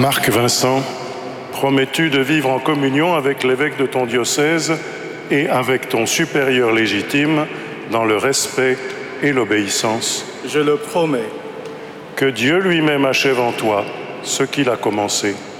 Marc Vincent, promets-tu de vivre en communion avec l'évêque de ton diocèse et avec ton supérieur légitime dans le respect et l'obéissance? Je le promets. Que Dieu lui-même achève en toi ce qu'il a commencé.